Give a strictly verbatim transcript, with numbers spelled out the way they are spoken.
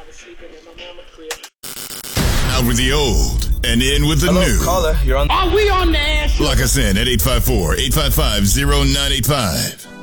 Out with the old and in with the Hello, new. caller, you're on. Are we on the air? Lock us in at eight five four, eight five five, zero nine eight five.